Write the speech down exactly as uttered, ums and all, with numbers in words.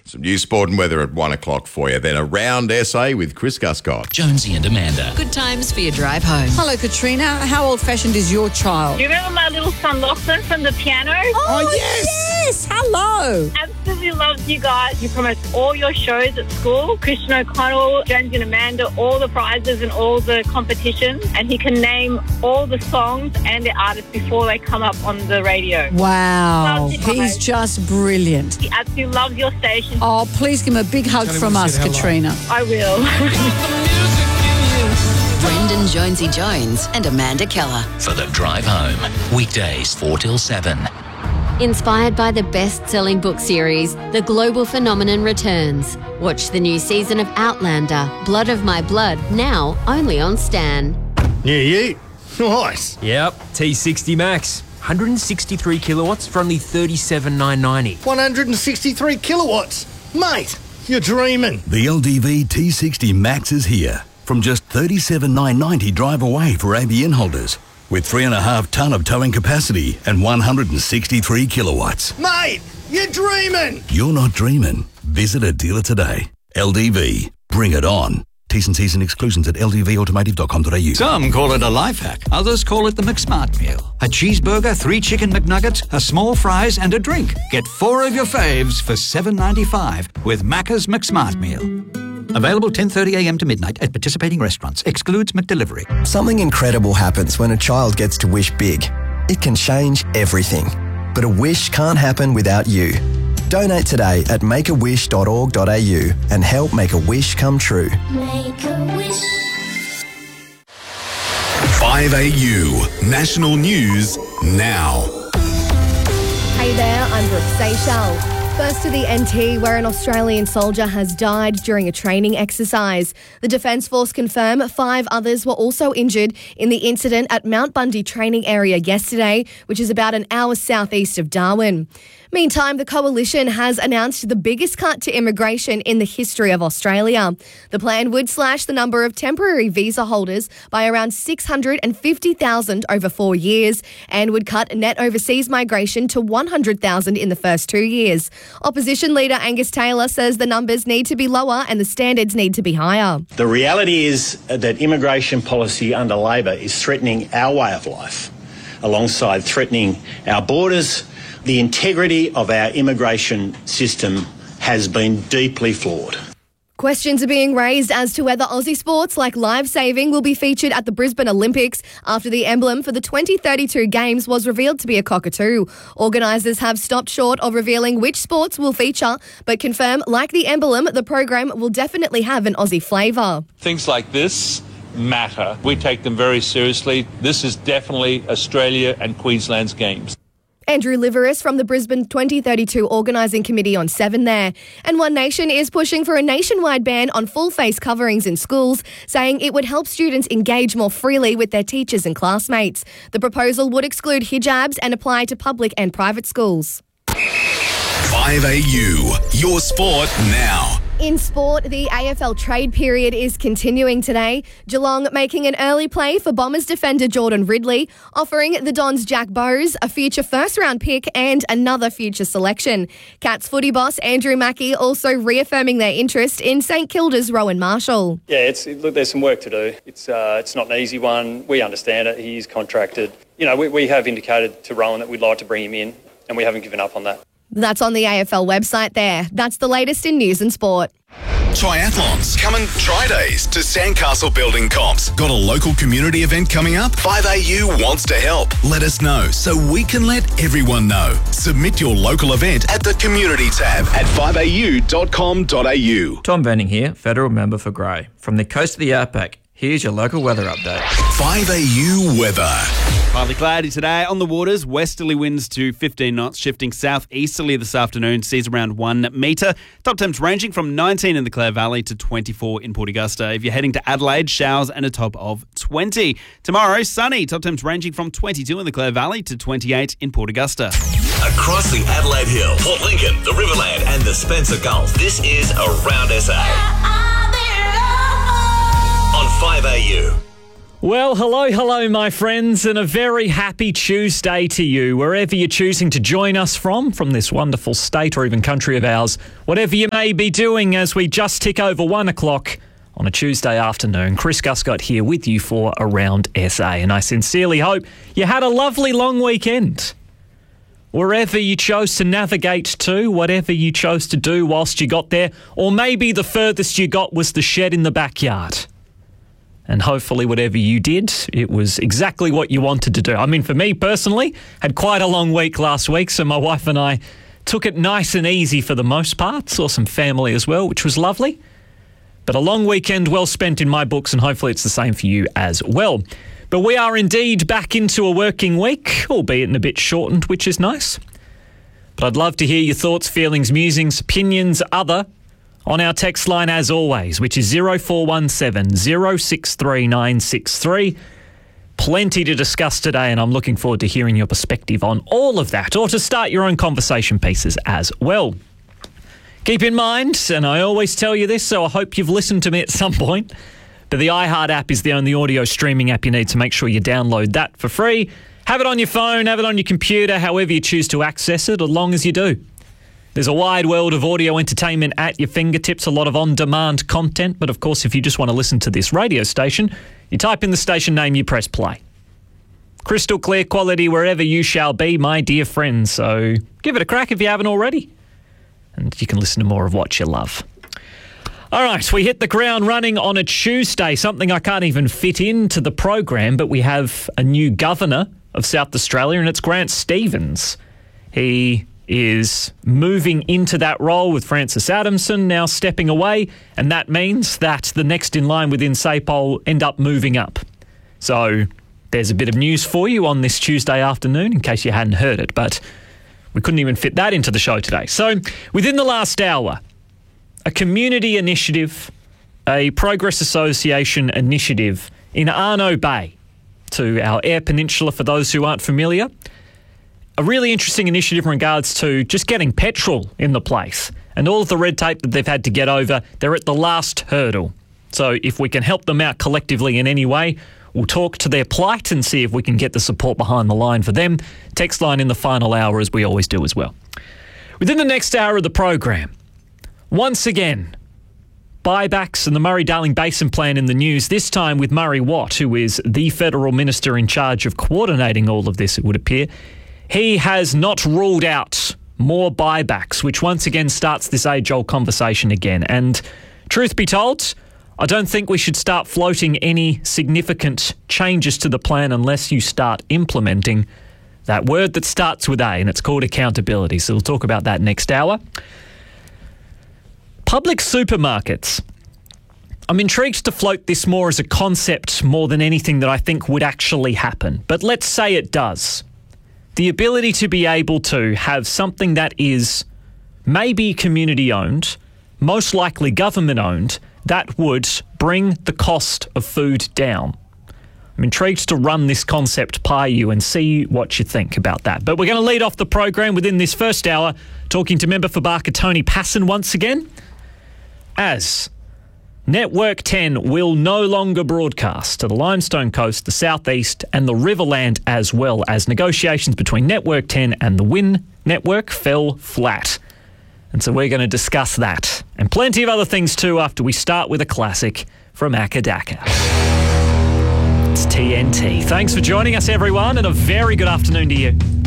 Some news, sport and weather at one o'clock for you. Then a round essay with Chris Guscott. Jonesy and Amanda. Good times for your drive home. Hello, Katrina. How old-fashioned is your child? Do you remember my little son Lachlan from the piano? Oh, Oh, yes. yes. Hello. Absolutely loves you guys. He promotes all your shows at school. Christian O'Connell, Jonesy and Amanda, all the prizes and all the competitions. And he can name all the songs and the artists before they come up on the radio. Wow. Loves you He's guys. just brilliant. He absolutely loves your station. Oh, please give him a big hug Tell him from we us, said hello. Katrina. I will. Brendan Jonesy Jones and Amanda Keller. For the drive home. Weekdays four till seven. Inspired by the best-selling book series, The Global Phenomenon returns. Watch the new season of Outlander, Blood of My Blood, now only on Stan. Yeah, yeah. Nice. Yep, T sixty Max. one hundred sixty-three kilowatts for only thirty-seven thousand nine hundred ninety. one hundred sixty-three kilowatts. Mate, you're dreaming. The L D V T sixty Max is here. From just thirty-seven thousand nine hundred ninety drive away for A B N holders. With three and a half tonne of towing capacity and one hundred sixty-three kilowatts. Mate, you're dreaming. You're not dreaming. Visit a dealer today. L D V. Bring it on. T's and C's and exclusions at l d v automotive dot com dot a u. Some call it a life hack. Others call it the McSmart meal. A cheeseburger, three chicken McNuggets, a small fries and a drink. Get four of your faves for seven ninety-five with Macca's McSmart meal. Available ten thirty a m to midnight at participating restaurants. Excludes McDelivery. Something incredible happens when a child gets to wish big. It can change everything. But a wish can't happen without you. Donate today at make a wish dot org dot a u and help make a wish come true. Make a wish. five A U National News now. Hey there, I'm Brooke Seychelles. First to the N T, where an Australian soldier has died during a training exercise. The Defence Force confirm five others were also injured in the incident at Mount Bundy training area yesterday, which is about an hour southeast of Darwin. Meantime, the Coalition has announced the biggest cut to immigration in the history of Australia. The plan would slash the number of temporary visa holders by around six hundred fifty thousand over four years and would cut net overseas migration to one hundred thousand in the first two years. Opposition leader Angus Taylor says the numbers need to be lower and the standards need to be higher. The reality is that immigration policy under Labor is threatening our way of life, alongside threatening our borders. The integrity of our immigration system has been deeply flawed. Questions are being raised as to whether Aussie sports like live saving will be featured at the Brisbane Olympics after the emblem for the twenty thirty-two Games was revealed to be a cockatoo. Organisers have stopped short of revealing which sports will feature, but confirm, like the emblem, the program will definitely have an Aussie flavour. Things like this matter. We take them very seriously. This is definitely Australia and Queensland's Games. Andrew Liveris from the Brisbane twenty thirty-two Organising Committee on Seven there. And One Nation is pushing for a nationwide ban on full face coverings in schools, saying it would help students engage more freely with their teachers and classmates. The proposal would exclude hijabs and apply to public and private schools. five A U, your sport now. In sport, the A F L trade period is continuing today. Geelong making an early play for Bombers defender Jordan Ridley, offering the Dons Jack Bowes a future first-round pick and another future selection. Cats footy boss Andrew Mackie also reaffirming their interest in St Kilda's Rowan Marshall. Yeah, it's look, there's some work to do. It's uh, it's not an easy one. We understand it. He is contracted. You know, we, we have indicated to Rowan that we'd like to bring him in, and we haven't given up on that. That's on the A F L website there. That's the latest in news and sport. Triathlons. Coming Tri Days to Sandcastle Building Comps. Got a local community event coming up? five A U wants to help. Let us know so we can let everyone know. Submit your local event at the Community tab at five a u dot com dot a u. Tom Venning here, Federal Member for Grey. From the coast of the outback, here's your local weather update. five A U weather. Partly cloudy today on the waters. Westerly winds to fifteen knots, shifting southeasterly this afternoon. Seas around one metre. Top temps ranging from nineteen in the Clare Valley to twenty-four in Port Augusta. If you're heading to Adelaide, showers and a top of twenty. Tomorrow, sunny. Top temps ranging from twenty-two in the Clare Valley to twenty-eight in Port Augusta. Across the Adelaide Hill, Port Lincoln, the Riverland and the Spencer Gulf, this is Around S A on five A U. Well, hello, hello, my friends, and a very happy Tuesday to you, wherever you're choosing to join us from, from this wonderful state or even country of ours, whatever you may be doing as we just tick over one o'clock on a Tuesday afternoon. Chris Guscott here with you for Around S A, and I sincerely hope you had a lovely long weekend. Wherever you chose to navigate to, whatever you chose to do whilst you got there, or maybe the furthest you got was the shed in the backyard. And hopefully whatever you did, it was exactly what you wanted to do. I mean, for me personally, had quite a long week last week, so my wife and I took it nice and easy for the most part. Saw some family as well, which was lovely. But a long weekend well spent in my books, and hopefully it's the same for you as well. But we are indeed back into a working week, albeit in a bit shortened, which is nice. But I'd love to hear your thoughts, feelings, musings, opinions, other, on our text line as always, which is zero four one seven, zero six three nine six three. Plenty to discuss today, and I'm looking forward to hearing your perspective on all of that, or to start your own conversation pieces as well. Keep in mind, and I always tell you this, so I hope you've listened to me at some point, but the iHeart app is the only audio streaming app you need, so make sure you download that for free. Have it on your phone, have it on your computer, however you choose to access it, as long as you do. There's a wide world of audio entertainment at your fingertips, a lot of on-demand content. But of course, if you just want to listen to this radio station, you type in the station name, you press play. Crystal clear quality wherever you shall be, my dear friends. So give it a crack if you haven't already. And you can listen to more of what you love. All right, we hit the ground running on a Tuesday, something I can't even fit into the program, but we have a new governor of South Australia, and it's Grant Stevens. He is moving into that role with Francis Adamson now stepping away, and that means that the next in line within S A P O will end up moving up. So there's a bit of news for you on this Tuesday afternoon, in case you hadn't heard it, but we couldn't even fit that into the show today. So within the last hour, a community initiative, a Progress Association initiative in Arno Bay, to our Eyre Peninsula for those who aren't familiar. A really interesting initiative in regards to just getting petrol in the place and all of the red tape that they've had to get over. They're at the last hurdle. So if we can help them out collectively in any way, we'll talk to their plight and see if we can get the support behind the line for them. Text line in the final hour, as we always do as well. Within the next hour of the program, once again, buybacks and the Murray-Darling Basin Plan in the news, this time with Murray Watt, who is the federal minister in charge of coordinating all of this, it would appear. He has not ruled out more buybacks, which once again starts this age-old conversation again. And truth be told, I don't think we should start floating any significant changes to the plan unless you start implementing that word that starts with A, and it's called accountability. So we'll talk about that next hour. Public supermarkets. I'm intrigued to float this more as a concept more than anything that I think would actually happen. But let's say it does. The ability to be able to have something that is maybe community-owned, most likely government-owned, that would bring the cost of food down. I'm intrigued to run this concept by you and see what you think about that. But we're going to lead off the program within this first hour, talking to member for Barker Tony Passon once again, as Network ten will no longer broadcast to the Limestone Coast, the Southeast and the Riverland, as well as negotiations between Network ten and the Win Network fell flat. And so we're going to discuss that and plenty of other things too after we start with a classic from Akadaka. It's T N T. Thanks for joining us, everyone, and a very good afternoon to you.